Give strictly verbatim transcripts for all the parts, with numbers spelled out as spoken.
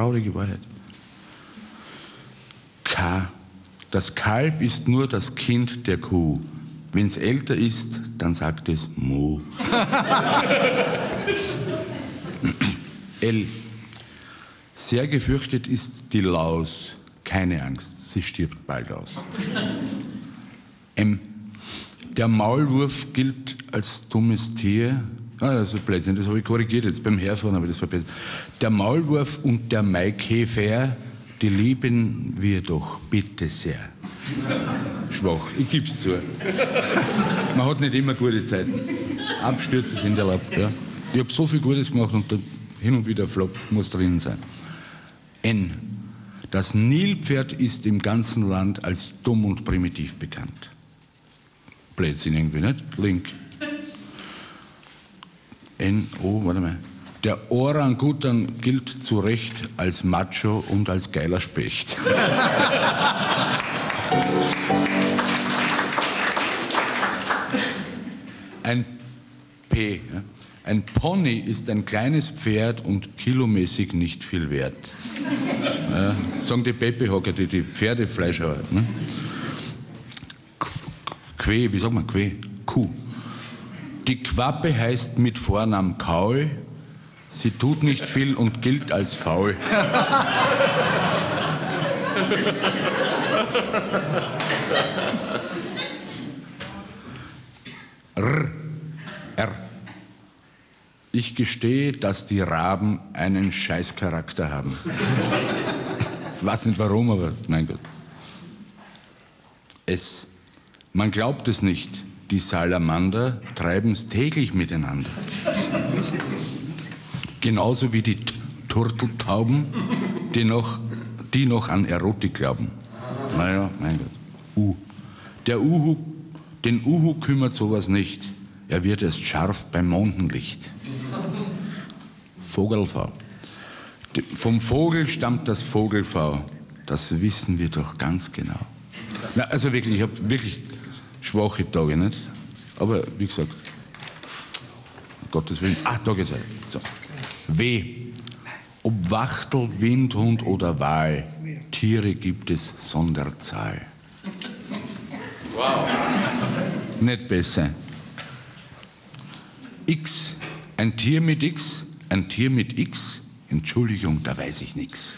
traurige Wahrheit. K. Das Kalb ist nur das Kind der Kuh. Wenn es älter ist, dann sagt es Mu. L. Sehr gefürchtet ist die Laus. Keine Angst, sie stirbt bald aus. M. Der Maulwurf gilt als dummes Tier. Ah, das ist Blödsinn, das habe ich korrigiert jetzt beim Herfahren, aber das war besser. Der Maulwurf und der Maikäfer, die lieben wir doch bitte sehr. Schwach, ich gib's zu. Man hat nicht immer gute Zeiten. Abstürze sind erlaubt. Ja. Ich habe so viel Gutes gemacht und dann hin und wieder Flop muss drin sein. N. Das Nilpferd ist im ganzen Land als dumm und primitiv bekannt. Blödsinn irgendwie, nicht? Link. N. O. Warte mal. Der Orangutan gilt zu Recht als Macho und als geiler Specht. Ein P. Ja. Ein Pony ist ein kleines Pferd und kilomäßig nicht viel wert. Ja, sagen die Pepe-Hocker, die die Pferdefleischer haben. Ne? Que, wie sagt man Que? Kuh. Die Quappe heißt mit Vornamen Kaul. Sie tut nicht viel und gilt als faul. R. R. Ich gestehe, dass die Raben einen Scheißcharakter haben. Ich weiß nicht warum, aber mein Gott. S. Man glaubt es nicht, die Salamander treiben's täglich miteinander. Genauso wie die Turteltauben, die noch, die noch an Erotik glauben. Naja, mein Gott. U. Der Uhu, den Uhu kümmert sowas nicht. Er wird erst scharf beim Mondenlicht. Vogelfau. Vom Vogel stammt das Vogelfau. Das wissen wir doch ganz genau. Na, also wirklich, ich habe wirklich schwache Tage, nicht? Aber wie gesagt, um Gottes Willen. Ah, da geht's weiter. So. W. Ob Wachtel, Windhund oder Wal, Tiere gibt es Sonderzahl. Wow. Nicht besser. X. Ein Tier mit X, ein Tier mit X. Entschuldigung, da weiß ich nichts.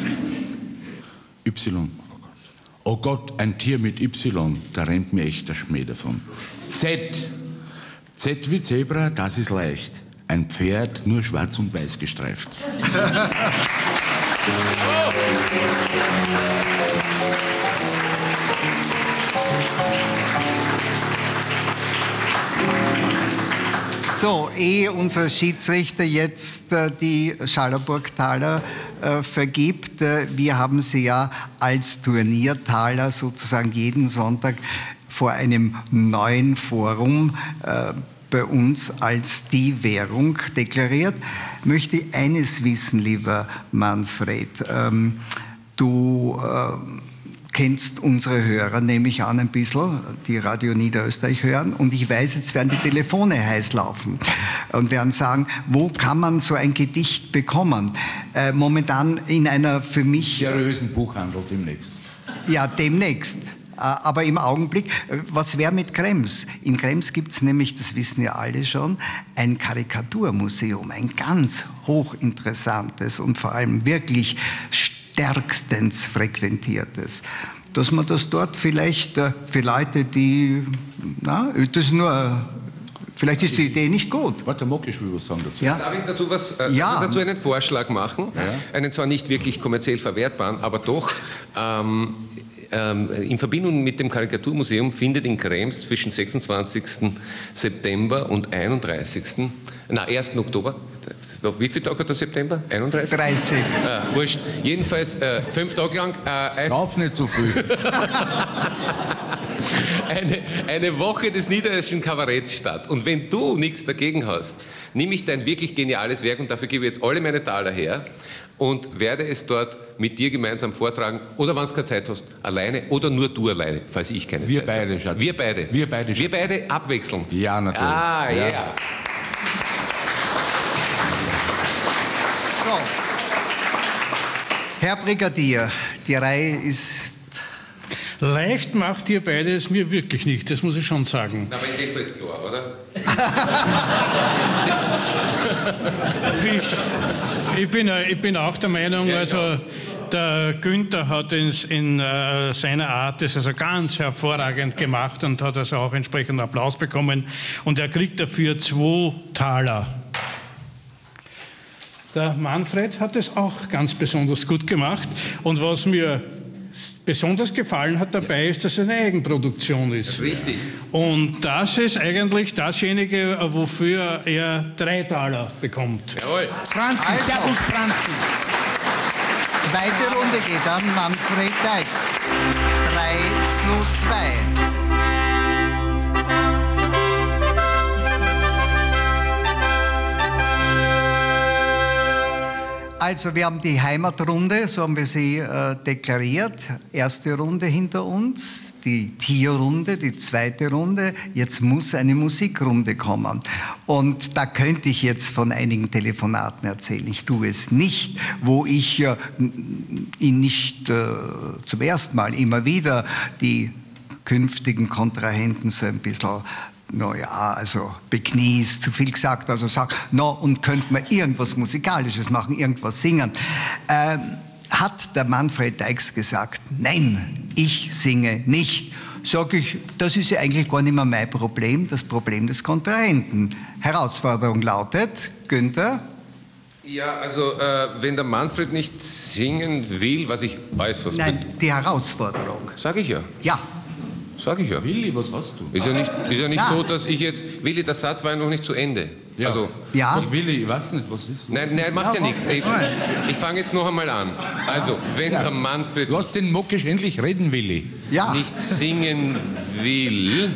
Y. Oh Gott, ein Tier mit Y, da rennt mir echt der Schmäh davon. Z. Z wie Zebra, das ist leicht. Ein Pferd, nur schwarz und weiß gestreift. So, ehe unser Schiedsrichter jetzt äh, die Schallerburg-Taler äh, vergibt, äh, wir haben sie ja als Turniertaler sozusagen jeden Sonntag vor einem neuen Forum äh, bei uns als die Währung deklariert. Möchte eines wissen, lieber Manfred. Ähm, du äh, kennst unsere Hörer, nehme ich an, ein bisschen, die Radio Niederösterreich hören. Und ich weiß, jetzt werden die Telefone heiß laufen und werden sagen, wo kann man so ein Gedicht bekommen? Äh, momentan in einer für mich... seriösen Buchhandel demnächst. Ja, demnächst. Aber im Augenblick, was wäre mit Krems? In Krems gibt es nämlich, das wissen ja alle schon, ein Karikaturmuseum, ein ganz hochinteressantes und vor allem wirklich stärkstens frequentiertes. Dass man das dort vielleicht für Leute, die, na, das ist nur, vielleicht ist die Idee nicht gut. Warte, Mokisch will was sagen dazu. Ja. Darf ich dazu, was, äh, ja. dazu einen Vorschlag machen? Ja. Einen zwar nicht wirklich kommerziell verwertbaren, aber doch... Ähm, Ähm, in Verbindung mit dem Karikaturmuseum findet in Krems zwischen sechsundzwanzigsten September und einunddreißigsten Na, ersten Oktober. Wie viele Tage hat der September? einunddreißig? dreißig. Äh, wurscht. Jedenfalls äh, fünf Tage lang. Äh, Sauf nicht so viel. eine, eine Woche des niederösterreichischen Kabaretts statt. Und wenn du nichts dagegen hast, nimm ich dein wirklich geniales Werk und dafür gebe ich jetzt alle meine Taler her und werde es dort mit dir gemeinsam vortragen oder, wenn du keine Zeit hast, alleine oder nur du alleine, falls ich keine Wir Zeit beide, habe. Schatz. Wir beide. Wir beide, Schatz. Wir beide abwechselnd. Ja, natürlich. Ah, ja. Yeah. So. Herr Brigadier, die Reihe ist... Leicht macht ihr beides mir wirklich nicht, das muss ich schon sagen. Aber in dem Fall ist klar, oder? ich, ich, bin, ich bin auch der Meinung, ja, also der Günther hat in, in uh, seiner Art das also ganz hervorragend gemacht und hat also auch entsprechend Applaus bekommen und er kriegt dafür zwei Taler. Der Manfred hat es auch ganz besonders gut gemacht und was mir besonders gefallen hat dabei ist, dass es eine Eigenproduktion ist. Richtig. Und das ist eigentlich dasjenige, wofür er drei Taler bekommt. Jawohl. Franzi, also, Servus Franzi. Zweite Runde geht an Manfred Deix. drei zu zwei. Also wir haben die Heimatrunde, so haben wir sie äh, deklariert. Erste Runde hinter uns, die Tierrunde, die zweite Runde. Jetzt muss eine Musikrunde kommen. Und da könnte ich jetzt von einigen Telefonaten erzählen. Ich tue es nicht, wo ich äh, ihn nicht äh, zum ersten Mal immer wieder die künftigen Kontrahenten so ein bisschen... Naja, also bekniest, zu viel gesagt, also sagt, no, und könnte man irgendwas Musikalisches machen, irgendwas singen. Ähm, hat der Manfred Deix gesagt, nein, ich singe nicht. Sag ich, das ist ja eigentlich gar nicht mehr mein Problem, das Problem des Kontrahenten. Herausforderung lautet, Günther? Ja, also äh, wenn der Manfred nicht singen will, was ich äußerst... Nein, die Herausforderung. Sag ich ja. Ja. Sag ich ja. Willi, was hast du? Ist ja nicht, ist ja nicht Ja. so, dass ich jetzt... Willi, der Satz war ja noch nicht zu Ende. Ja. Also, Ja. Sag Willi, ich weiß nicht, was ist. nein, nein, macht ja, Ja, nichts. Ich, ich fange jetzt noch einmal an. Also, wenn der Manfred Lass den Mockisch endlich reden, Willi. Ja. nicht singen will,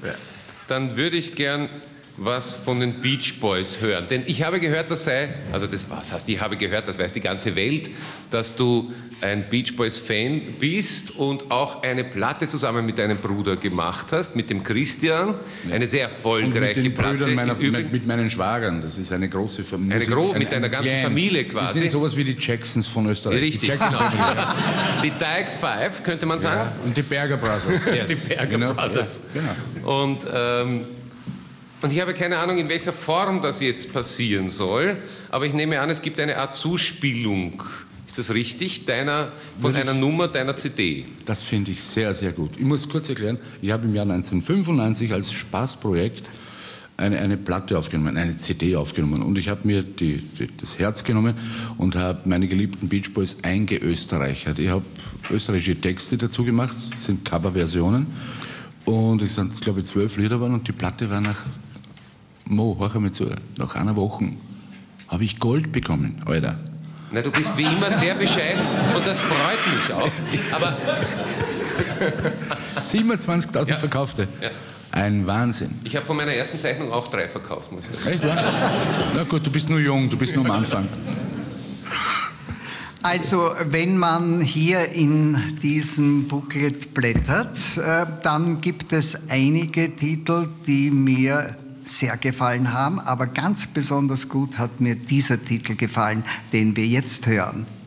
dann würde ich gern was von den Beach Boys hören. Denn ich habe gehört, das sei, also das was heißt, ich habe gehört, das weiß die ganze Welt, dass du ein Beach Boys Fan bist und auch eine Platte zusammen mit deinem Bruder gemacht hast, mit dem Christian, eine sehr Und erfolgreiche mit den Platte. Brüdern meiner, Im Übrigen- mit meinen Schwagern. Das ist eine große Familie. Eine gro- mit deiner ganzen Familie quasi. Die sind sowas wie die Jacksons von Österreich. Richtig, Die Jackson genau. Family, ja. Die Dykes Five, könnte man sagen. Und die Berger Brothers. Die Berger Genau, Brothers. ja, genau. Und, ähm, und ich habe keine Ahnung, in welcher Form das jetzt passieren soll, aber ich nehme an, es gibt eine Art Zuspielung. Ist das richtig? Deiner, von Würde einer ich- Nummer deiner C D? Das finde ich sehr, sehr gut. Ich muss kurz erklären, ich habe im Jahr neunzehnhundertfünfundneunzig als Spaßprojekt eine, eine Platte aufgenommen, eine C D aufgenommen. Und ich habe mir die, die, das Herz genommen und habe meine geliebten Beach Boys eingeösterreichert. Ich habe österreichische Texte dazu gemacht, das sind Coverversionen. Und es sind, glaube ich, zwölf Lieder waren und die Platte war nach, Mo, hör mal zu, nach einer Woche habe ich Gold bekommen, Alter. Na, du bist wie immer sehr bescheiden und das freut mich auch. Aber siebenundzwanzigtausend Ja. verkaufte. Ja. Ein Wahnsinn. ich habe von meiner ersten Zeichnung auch drei verkauft, muss ich sagen. Echt, wahr? Na gut, du bist nur jung, du bist nur am Anfang. Also, wenn man hier in diesem Booklet blättert, äh, dann gibt es einige Titel, die mir sehr gefallen haben, aber ganz besonders gut hat mir dieser Titel gefallen, den wir jetzt hören.